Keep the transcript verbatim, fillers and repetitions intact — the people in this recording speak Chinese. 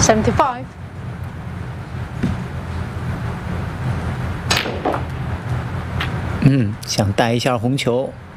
seventy-five。 嗯，想带一下红球。